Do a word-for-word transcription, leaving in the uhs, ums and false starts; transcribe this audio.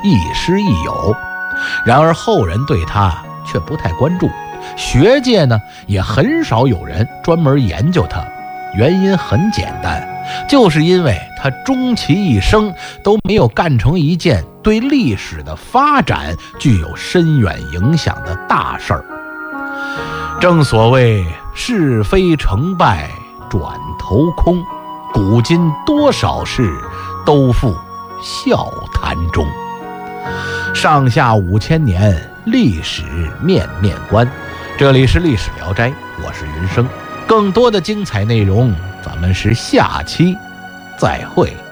亦师亦友。然而后人对他却不太关注，学界呢也很少有人专门研究他。原因很简单，就是因为他终其一生都没有干成一件对历史的发展具有深远影响的大事儿。正所谓是非成败转头空，古今多少事都付笑谈中。上下五千年，历史面面观。这里是历史聊斋，我是云生。更多的精彩内容，咱们是下期再会。